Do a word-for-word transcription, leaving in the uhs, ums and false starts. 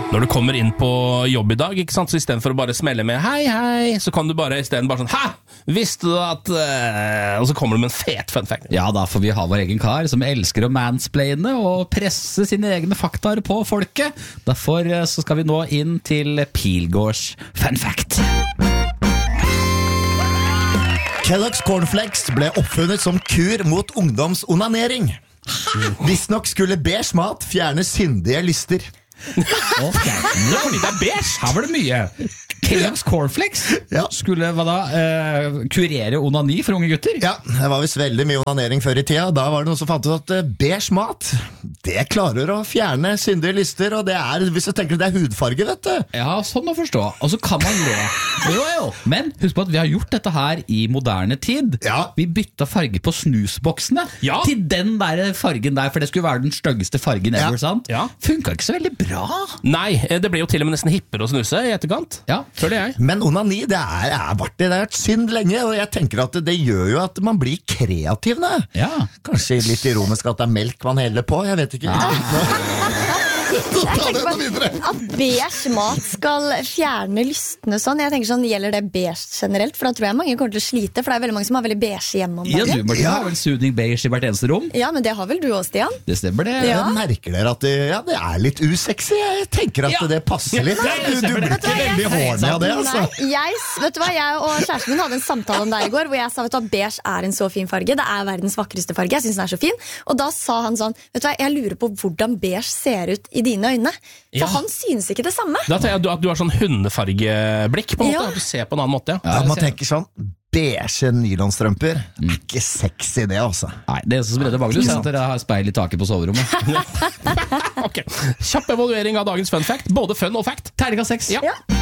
Når du kommer inn på jobb i dag, ikke sant? Så i stedet for å bare smelle med hei, hei, så kan du bare i stedet bare sånn ha! Visste du at uh, og så kommer du med en fet fun fact. Ja da, for vi har vår egen kar som elsker å mansplaine og presse sine egne faktaer på folket. Derfor uh, så skal vi nå inn til Pilgaards fun fact. Kellogg's Cornflakes ble oppfunnet som kur mot ungdomsonanering. Visstnok skulle beige mat fjerne syndige lyster. Okay. Ja, fordi det er beige. Her var det mye. Kellogg's Cornflakes Ja. skulle hva da, eh, kurere onani for unge gutter? Ja, det var visst veldig mye onanering før i tida. Da var det noen som fant ut at uh, beige mat, det klarer å fjerne syndige lyster, og det er, hvis du tenker det er hudfarge, vet du. Ja, sånn å forstå. Og så kan man le. Jo, jo. Men husk på at vi har gjort dette her i moderne tid. Ja. Vi bytta farge på snusboksene Ja. til den der fargen der, for det skulle være den styggeste fargen ever, Ja. sant? Ja. Funka ikke så veldig bra. Nei, det ble jo til og med nesten hippere å snuse i etterkant. Ja. Føler jeg. Men onani, det er, er vært det, det har vært synd lenge, og jeg tenker at det, det gjør jo at man blir kreativ, ne? Ja. Kanskje litt ironisk at det er melk man heller på, jeg vet ikke. Jeg tenker på at beige mat skal fjerne lystene sånn. Jeg tenker sånn, gjelder det beige generelt? For da tror jeg mange kommer til å slite, for det er veldig mange som har veldig beige hjemme om Ja, du dagen. Martin, har vel soothing beige i hvert eneste rom? Ja, men det har vel du også, Stian? Det stemmer det. Ja. Jeg merker dere at det, ja, det er litt usexy. Jeg tenker at Ja. det passer litt. Ja, Du, du blir ikke veldig horny av det, altså. Nei, jeg, vet du hva, jeg og kjæresten min hadde en samtale om det i går, hvor jeg sa, vet du hva, beige er en så fin farge. Det er verdens vakreste farge. Jeg synes den er så fin. Og da sa han sånn, vet du hva, jeg lurer på hvordan beige ser ut i dine øyne. For Ja. han synes ikke det samme. Da tenker jeg at du, at du har sånn hundefargeblikk på en måte. Ja. At du ser på en annen måte, ja. Ja, det man ser jeg. tenker sånn, beige nylonstrømper er ikke sexy det, altså. Nei, det eneste som redder Magnus er at dere har speil i taket på soverommet. Ok, kjapp evaluering av dagens fun fact. Både fun og fact. Terningkast seks. Ja. Ja.